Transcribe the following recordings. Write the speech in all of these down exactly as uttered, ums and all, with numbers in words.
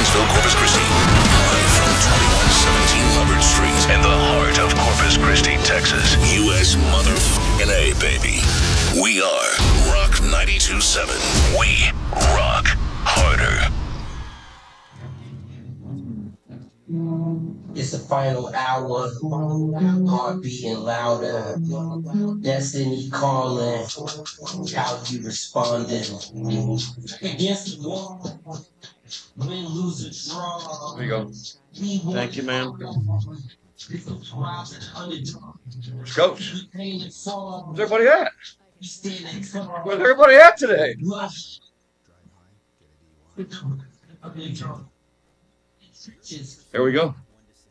Marysville, Corpus Christi. Live from twenty-one seventeen Hubbard Street in the heart of Corpus Christi, Texas. U S motherfucking A, baby. We are Rock ninety-two point seven. We rock harder. It's the final hour, heart beating louder, destiny calling, how you responding. Against the wall, win, lose, or draw. There you go. Thank you, man. Coach, where's everybody at? Where's everybody at today? There we go.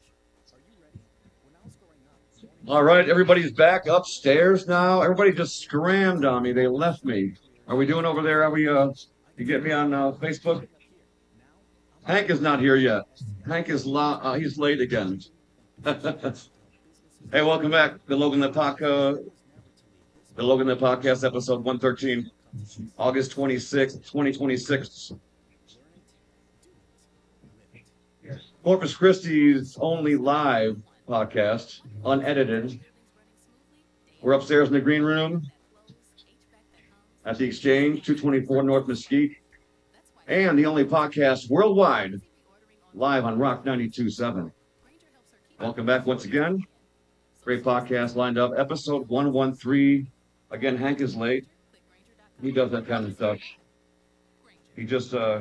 All right, everybody's back upstairs now. Everybody just scrammed on me. They left me. Are we doing over there? Are we, uh, you get me on uh, Facebook? Hank is not here yet. Hank is, la- uh, he's late again. Hey, welcome back. The Logan the Podcast, the Logan the Podcast, episode one thirteen, August twenty-sixth, twenty twenty-six. Corpus Christi's only live podcast, unedited. We're upstairs in the green room at the Exchange, two twenty-four North Mesquite, and the only podcast worldwide live on Rock ninety-two point seven. Welcome back once again. Great podcast lined up. Episode one thirteen. Again, Hank is late. He does that kind of stuff. He just, uh,